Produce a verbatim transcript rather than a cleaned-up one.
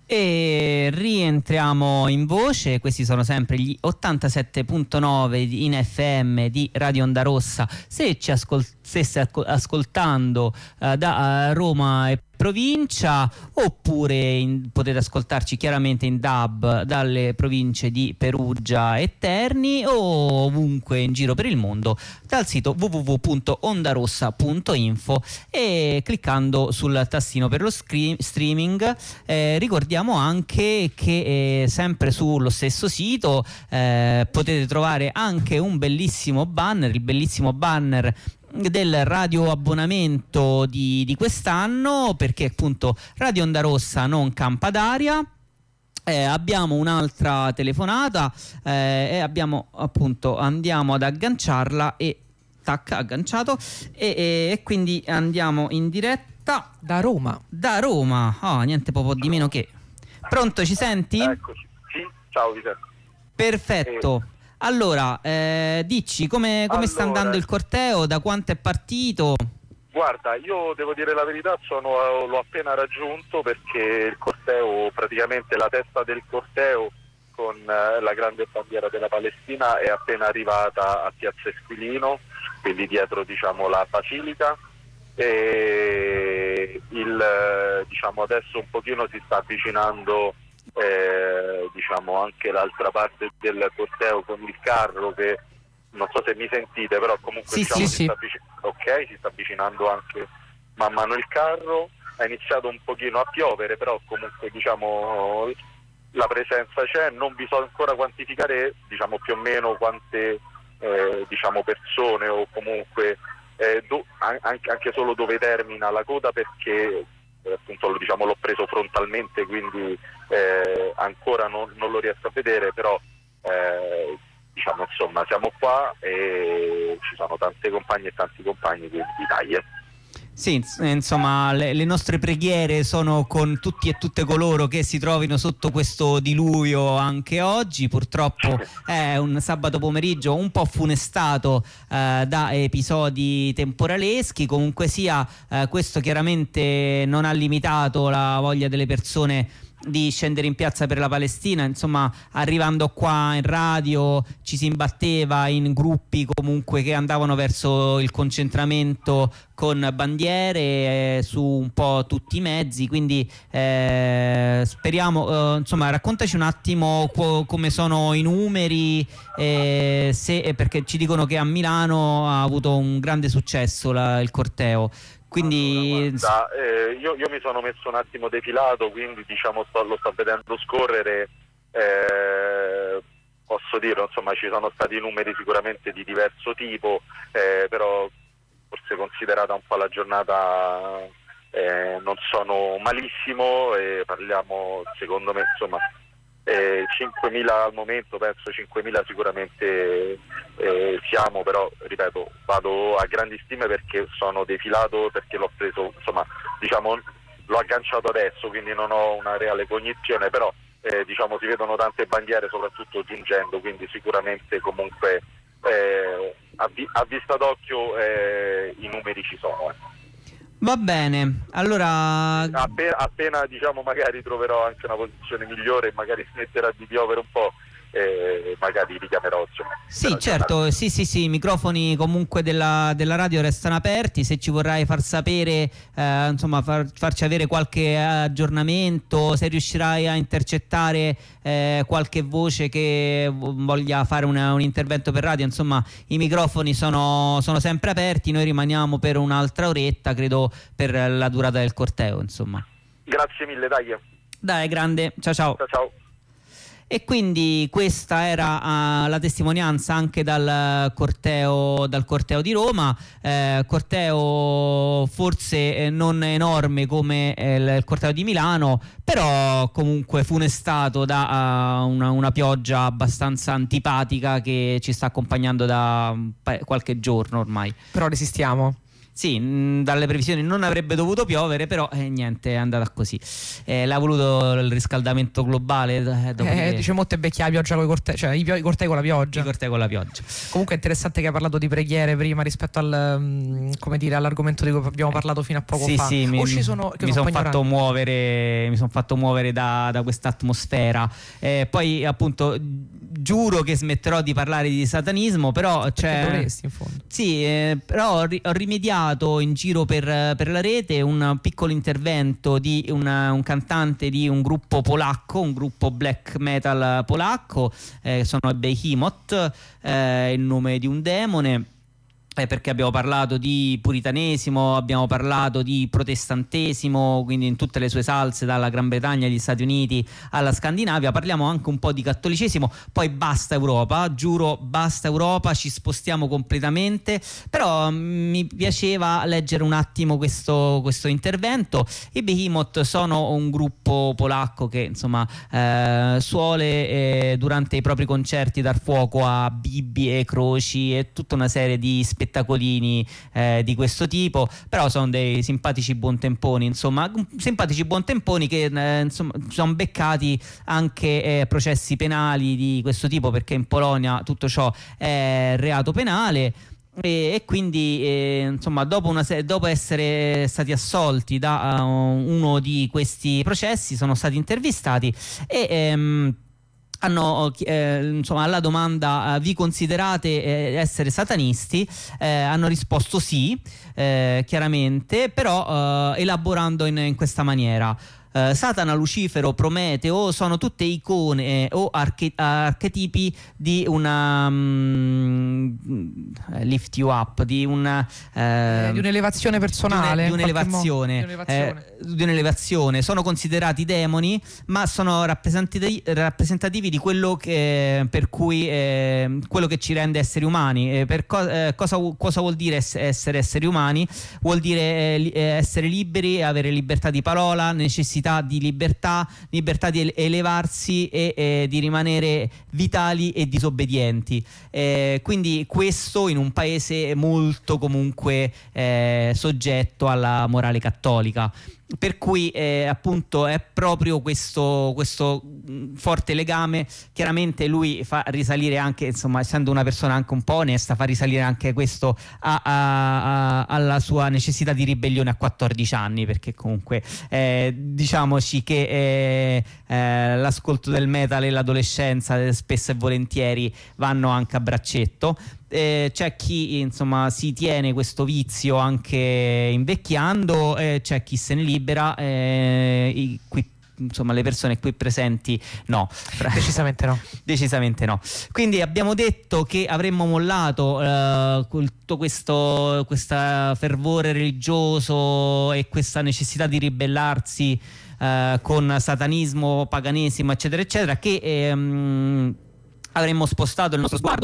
E rientriamo in voce. Questi sono sempre gli ottantasette virgola nove in F M di Radio Onda Rossa. Se ci ascol- stesse ascoltando uh, da uh, Roma e provincia, oppure in, potete ascoltarci chiaramente in D A B dalle province di Perugia e Terni, o ovunque in giro per il mondo dal sito w w w punto ondarossa punto info e cliccando sul tastino per lo screen- streaming. Eh, ricordiamo anche che eh, sempre sullo stesso sito eh, potete trovare anche un bellissimo banner, il bellissimo banner del radio abbonamento di, di quest'anno, perché appunto Radio Onda Rossa non campa d'aria. Eh, abbiamo un'altra telefonata eh, e abbiamo appunto andiamo ad agganciarla e tac, agganciato e, e, e quindi andiamo in diretta da Roma. Da Roma, oh, niente po' di meno che. Pronto, ci senti? Eccoci, sì, ciao vi sento. Perfetto. Eh. Allora, eh, dici come, come allora, sta andando il corteo? Da quanto è partito? Guarda, io devo dire la verità, sono, l'ho appena raggiunto, perché il corteo, praticamente la testa del corteo con eh, la grande bandiera della Palestina è appena arrivata a Piazza Esquilino, quindi dietro, diciamo, la Basilica, e il, diciamo, adesso un pochino si sta avvicinando Eh, diciamo anche l'altra parte del corteo con il carro, che non so se mi sentite, però comunque sì, diciamo sì, si, sì. Sta avvic- ok, si sta avvicinando anche man mano il carro. Ha iniziato un pochino a piovere, però comunque diciamo la presenza c'è. Non vi so ancora quantificare, diciamo, più o meno quante eh, diciamo persone, o comunque eh, do- anche, anche solo dove termina la coda, perché Eh, appunto diciamo l'ho preso frontalmente, quindi eh, ancora non, non lo riesco a vedere, però eh, diciamo insomma siamo qua e ci sono tante compagne e tanti compagni, quindi dai. Eh. Sì, insomma le, le nostre preghiere sono con tutti e tutte coloro che si trovino sotto questo diluvio anche oggi. Purtroppo è un sabato pomeriggio un po' funestato eh, da episodi temporaleschi. Comunque sia, eh, questo chiaramente non ha limitato la voglia delle persone di scendere in piazza per la Palestina. Insomma, arrivando qua in radio ci si imbatteva in gruppi comunque che andavano verso il concentramento con bandiere eh, su un po' tutti i mezzi, quindi eh, speriamo, eh, insomma, raccontaci un attimo co- come sono i numeri, eh, se, perché ci dicono che a Milano ha avuto un grande successo la, il corteo. Quindi allora, guarda, eh, io, io mi sono messo un attimo defilato, quindi diciamo sto, lo sto vedendo scorrere. Eh, posso dire, insomma, ci sono stati numeri sicuramente di diverso tipo, eh, però forse considerata un po' la giornata eh, non sono malissimo, e parliamo, secondo me, insomma, eh, cinquemila al momento, penso cinquemila sicuramente eh, siamo, però ripeto, vado a grandi stime perché sono defilato, perché l'ho preso, insomma, diciamo l'ho agganciato adesso, quindi non ho una reale cognizione, però eh, diciamo si vedono tante bandiere soprattutto giungendo, quindi sicuramente comunque eh, a, vi- a vista d'occhio eh, i numeri ci sono. Eh. Va bene, allora appena, appena diciamo magari troverò anche una posizione migliore e magari smetterà di piovere un po', eh, magari richiamerò, insomma. sì, certo, sì sì sì, i microfoni comunque della, della radio restano aperti. Se ci vorrai far sapere, eh, insomma far, farci avere qualche aggiornamento, se riuscirai a intercettare eh, qualche voce che voglia fare una, un intervento per radio, insomma i microfoni sono, sono sempre aperti. Noi rimaniamo per un'altra oretta, credo, per la durata del corteo, insomma. Grazie mille, dai. Dai, grande, ciao ciao. Ciao ciao. E quindi questa era uh, la testimonianza anche dal corteo, dal corteo di Roma, eh, corteo forse eh, non enorme come eh, il, il corteo di Milano, però comunque funestato da uh, una, una pioggia abbastanza antipatica che ci sta accompagnando da um, qualche giorno ormai. Però resistiamo. Sì, mh, dalle previsioni non avrebbe dovuto piovere, però eh, niente, è andata così. Eh, l'ha voluto il riscaldamento globale. Eh, dopo eh, che... Dice molte becchia la pioggia con i cortei, cioè i, pio- i cortei con la pioggia. I cortei con la pioggia. Comunque è interessante che hai parlato di preghiere prima rispetto al, um, come dire, all'argomento di cui abbiamo parlato fino a poco sì, fa. Sì, o mi, ci sono, mi sono fatto muovere, mi sono fatto muovere da, da questa atmosfera. Eh, poi appunto giuro che smetterò di parlare di satanismo, però cioè, dovresti, in fondo. Sì, eh, però ho, ri- ho rimediato in giro per, per la rete un piccolo intervento di una, un cantante di un gruppo polacco, un gruppo black metal polacco, eh, sono i Behemoth, eh, il nome di un demone. Perché abbiamo parlato di puritanesimo, abbiamo parlato di protestantesimo, quindi in tutte le sue salse, dalla Gran Bretagna agli Stati Uniti alla Scandinavia. Parliamo anche un po' di cattolicesimo, poi basta Europa, giuro, basta Europa, ci spostiamo completamente. Però mh, mi piaceva leggere un attimo questo, questo intervento. I Behemoth sono un gruppo polacco che insomma eh, suole eh, durante i propri concerti dar fuoco a Bibbie, croci e tutta una serie di spettacolini eh, di questo tipo, però sono dei simpatici buontemponi, insomma, simpatici buontemponi che eh, insomma sono beccati anche eh, processi penali di questo tipo, perché in Polonia tutto ciò è reato penale. E, e quindi eh, insomma dopo, una se- dopo essere stati assolti da uh, uno di questi processi sono stati intervistati e ehm, hanno eh, insomma alla domanda eh, vi considerate eh, essere satanisti, eh, hanno risposto sì, eh, chiaramente, però eh, elaborando in, in questa maniera. Uh, Satana, Lucifero, Prometeo sono tutte icone eh, o arche- archetipi di una um, lift you up, di una eh, di un'elevazione personale, di, un- di un'elevazione, di un'elevazione. Eh, di un'elevazione. Sono considerati demoni, ma sono rappresentati- rappresentativi di quello che, per cui eh, quello che ci rende esseri umani. Eh, per co- eh, cosa, cosa vuol dire ess- essere esseri umani? Vuol dire eh, li- eh, essere liberi, avere libertà di parola, necessità di libertà, libertà di elevarsi e eh, di rimanere vitali e disobbedienti. Eh, quindi questo in un paese molto comunque eh, soggetto alla morale cattolica. Per cui eh, appunto è proprio questo, questo mh, forte legame. Chiaramente lui fa risalire anche, insomma, essendo una persona anche un po' onesta, fa risalire anche questo a, a, a, alla sua necessità di ribellione a quattordici anni, perché comunque eh, diciamoci che eh, eh, l'ascolto del metal e l'adolescenza eh, spesso e volentieri vanno anche a braccetto. Eh, c'è chi insomma si tiene questo vizio anche invecchiando, eh, c'è chi se ne libera, eh, i, qui, insomma le persone qui presenti no, decisamente no decisamente no. Quindi abbiamo detto che avremmo mollato eh, tutto questo questa fervore religioso e questa necessità di ribellarsi eh, con satanismo, paganesimo eccetera eccetera, che ehm, avremmo spostato il nostro sguardo